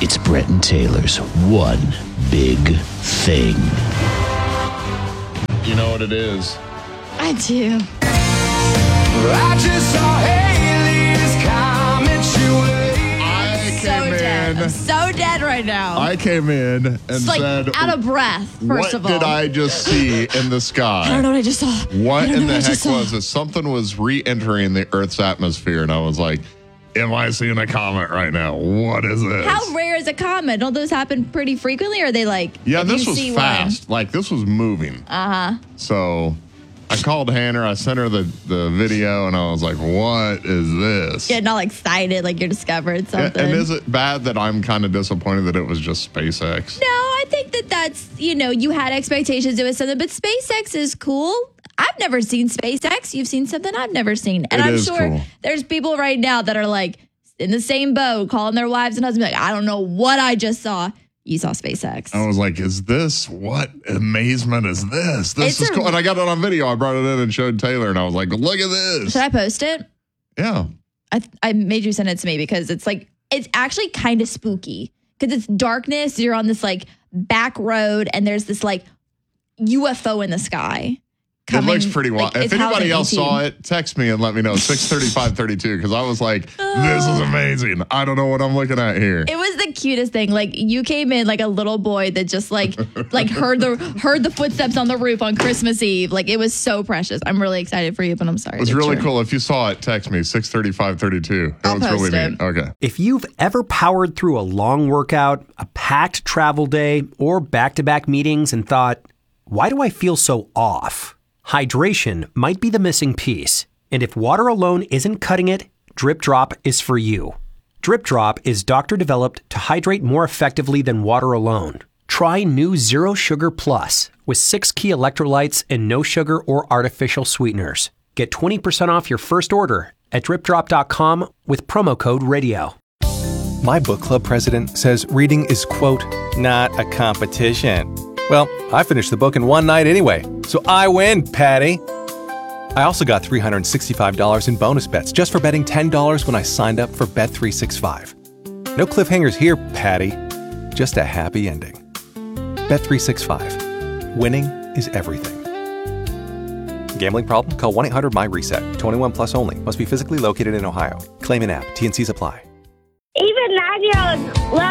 It's Brett and Taylor's One Big Thing. You know what it is? I do. I just saw Haley's comments I'm so dead right now. I came in and said, out of breath, first of all. What did I just see in the sky? I don't know what I just saw. What in the heck was it? Something was re-entering the Earth's atmosphere, and I was like, am I seeing a comet right now? What is this? How rare is a comet? Don't those happen pretty frequently? Or are they like, yeah, this was fast. Like, this was moving. Uh-huh. So I called Hannah. I sent her the video, and I was like, what is this? Getting all excited like you discovered something. And is it bad that I'm kind of disappointed that it was just SpaceX? No, I think that's, you had expectations it was something, but SpaceX is cool. I've never seen SpaceX. You've seen something I've never seen. And I'm sure cool. There's people right now that are like in the same boat, calling their wives and husbands like, I don't know what I just saw. You saw SpaceX. I was like, what amazement is this? This is cool. And I got it on video. I brought it in and showed Taylor, and I was like, look at this. Should I post it? Yeah. I made you send it to me because it's actually kind of spooky because it's darkness. You're on this like back road and there's this like UFO in the sky. It looks pretty wild. If anybody else saw it, text me and let me know. 63532, because I was like, this is amazing. I don't know what I'm looking at here. It was the cutest thing. Like, you came in like a little boy that just like heard the footsteps on the roof on Christmas Eve. Like, it was so precious. I'm really excited for you, but I'm sorry. It was really cool. If you saw it, text me. 63532. I'll post it. Okay. If you've ever powered through a long workout, a packed travel day, or back-to-back meetings and thought, why do I feel so off? Hydration might be the missing piece, and if water alone isn't cutting it, Drip Drop is for you. Drip Drop is doctor-developed to hydrate more effectively than water alone. Try new Zero Sugar Plus with 6 key electrolytes and no sugar or artificial sweeteners. Get 20% off your first order at dripdrop.com with promo code RADIO. My book club president says reading is, quote, not a competition. Well, I finished the book in one night anyway, so I win, Patty. I also got $365 in bonus bets just for betting $10 when I signed up for Bet365. No cliffhangers here, Patty. Just a happy ending. Bet365. Winning is everything. Gambling problem? Call 1-800-MY-RESET. 21 plus only. Must be physically located in Ohio. Claim an app. T&Cs apply. Even 9-year-olds love